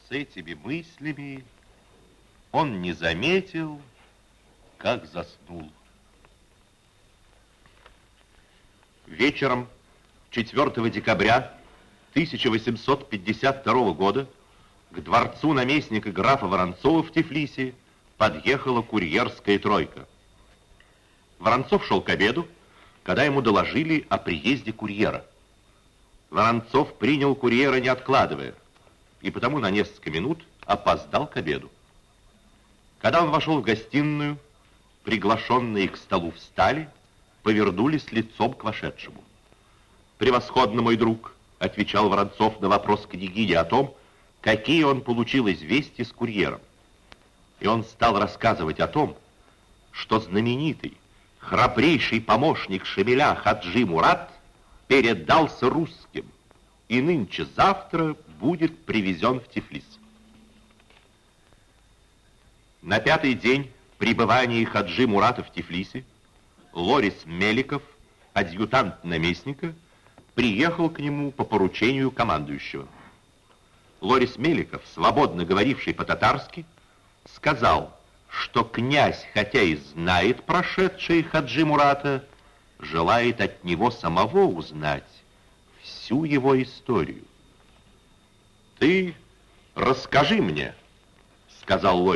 с этими мыслями он не заметил, как заснул. Вечером 4 декабря 1852 года к дворцу наместника графа Воронцова в Тифлисе подъехала курьерская тройка. Воронцов шел к обеду, когда ему доложили о приезде курьера. Воронцов принял курьера, не откладывая, и потому на несколько минут опоздал к обеду. Когда он вошел в гостиную, приглашенные к столу встали, повернулись лицом к вошедшему. «Превосходно, мой друг», — отвечал Воронцов на вопрос княгини о том, какие он получил известия с курьером. И он стал рассказывать о том, что знаменитый, храбрейший помощник Шамиля Хаджи Мурат передался русским и нынче-завтра будет привезен в Тифлис. На 5-й день пребывания Хаджи Мурата в Тифлисе Лорис Меликов, адъютант наместника, приехал к нему по поручению командующего. Лорис Меликов, свободно говоривший по-татарски, сказал, что князь, хотя и знает прошедшее Хаджи Мурата, желает от него самого узнать всю его историю. «Ты расскажи мне», — сказал Лорис.